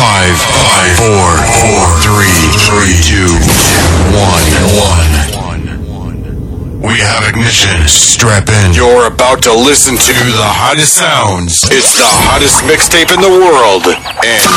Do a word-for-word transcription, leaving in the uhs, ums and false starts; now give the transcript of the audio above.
Five, five, four, four, three, three, two, one, one. We have ignition. Strap in. You're about to listen to the hottest sounds. It's the hottest mixtape in the world. And